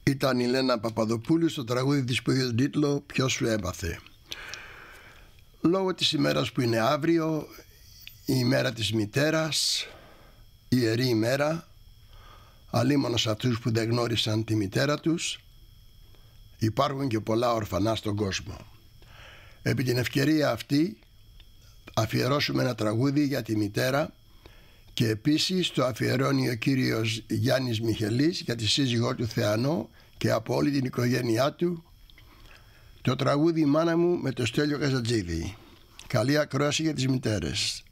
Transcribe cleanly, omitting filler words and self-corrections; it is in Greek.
Ήταν η Λένα Παπαδοπούλου στο τραγούδι της που είχε τον τίτλο «Ποιος σου έπαθε». Λόγω της ημέρας που είναι αύριο, η ημέρα της μητέρας, η ιερή ημέρα, αλίμονο σε αυτούς που δεν γνώρισαν τη μητέρα τους, υπάρχουν και πολλά ορφανά στον κόσμο. Επί την ευκαιρία αυτή αφιερώσουμε ένα τραγούδι για τη μητέρα και επίσης το αφιερώνει ο κύριος Γιάννης Μιχελής για τη σύζυγό του Θεανό και από όλη την οικογένειά του, το τραγούδι «Μάνα μου» με το Στέλιο Καζατζίδη. Καλή ακρόαση για τις μητέρες.